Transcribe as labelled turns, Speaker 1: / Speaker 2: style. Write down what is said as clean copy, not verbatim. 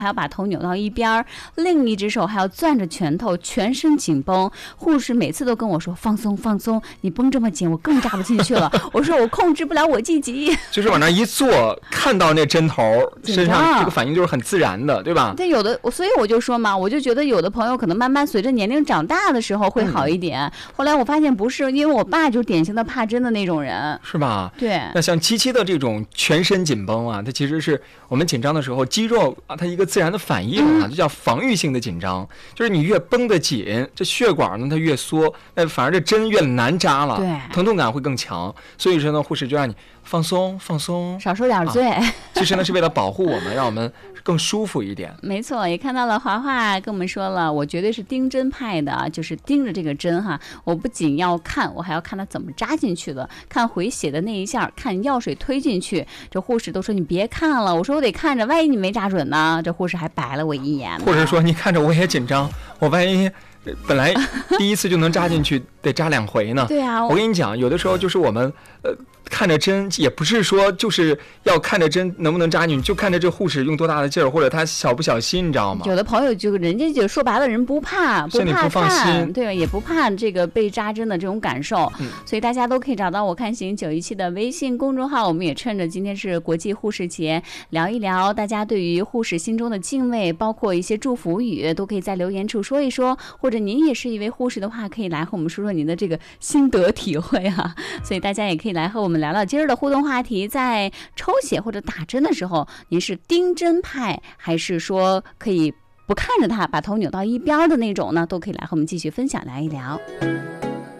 Speaker 1: 还要把头扭到一边，另一只手还要攥着拳头，全身紧绷。护士每次都跟我说放松放松，你绷这么紧我更扎不进去了。我说我控制不了我自己，
Speaker 2: 就是往那一坐，看到那针头身上，这个反应就是很自然的，对吧？
Speaker 1: 对，有的，所以我就说嘛，我就觉得有的朋友可能慢慢随着年龄长大的时候会好一点。后来我发现不是，因为我爸就是典型的怕针的那种人，
Speaker 2: 是吧？
Speaker 1: 对。
Speaker 2: 那像七七的这种全身紧绷啊，它其实是我们紧张的时候肌肉啊，它一个自然的反应啊，就叫防御性的紧张，就是你越绷得紧，这血管呢它越缩，那反而这针越难扎了，
Speaker 1: 对，
Speaker 2: 疼痛感会更强。所以说呢，护士就让你放松放松，
Speaker 1: 少受点罪。
Speaker 2: 其实呢是为了保护我们，让我们更舒服一点。
Speaker 1: 没错，也看到了华华跟我们说了，我绝对是盯针派的，就是盯着这个针哈，我不仅要看，我还要看它怎么扎进去的，看回血的那一下，看药水推进去。这护士都说你别看了，我说我得看着，万一你没扎准呢？这护士还白了我一眼。
Speaker 2: 或者说你看着我也紧张，我万一本来第一次就能扎进去，得扎2回呢。
Speaker 1: 对啊，
Speaker 2: 我跟你讲，有的时候就是我们看着针，也不是说就是要看着针能不能扎进去，就看着这护士用多大的劲儿，或者他小不小心，你知道吗？
Speaker 1: 有的朋友就人家就说白了，人不怕
Speaker 2: 放心，
Speaker 1: 对，也不怕这个被扎针的这种感受。所以大家都可以找到我看行917的微信公众号。我们也趁着今天是国际护士节，聊一聊大家对于护士心中的敬畏，包括一些祝福语，都可以在留言处说一说。或者您也是一位护士的话，可以来和我们说说您的这个心得体会啊。所以大家也可以来和我们聊聊今儿的互动话题，在抽血或者打针的时候，您是盯针派，还是说可以不看着它，把头扭到一边的那种呢？都可以来和我们继续分享聊一聊。